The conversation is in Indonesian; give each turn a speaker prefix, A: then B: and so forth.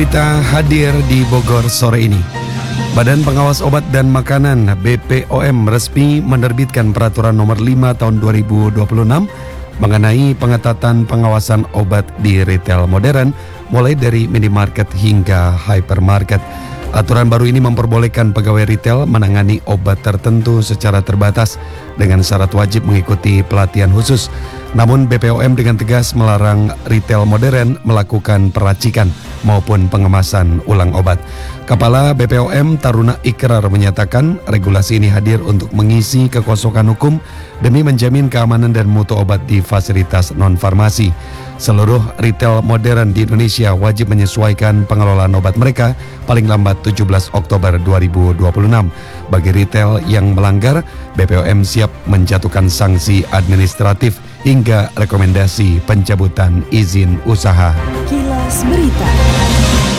A: Kita hadir di Bogor sore ini. Badan Pengawas Obat dan Makanan BPOM resmi menerbitkan Peraturan Nomor 5 Tahun 2026 mengenai pengetatan pengawasan obat di retail modern mulai dari minimarket hingga hypermarket. Aturan baru ini memperbolehkan pegawai retail menangani obat tertentu secara terbatas dengan syarat wajib mengikuti pelatihan khusus. Namun BPOM dengan tegas melarang retail modern melakukan peracikan maupun pengemasan ulang obat. Kepala BPOM Taruna Ikrar menyatakan regulasi ini hadir untuk mengisi kekosongan hukum demi menjamin keamanan dan mutu obat di fasilitas non-farmasi. Seluruh retail modern di Indonesia wajib menyesuaikan pengelolaan obat mereka paling lambat 17 Oktober 2026. Bagi retail yang melanggar, BPOM siap menjatuhkan sanksi administratif hingga rekomendasi pencabutan izin usaha.
B: Kilas Berita.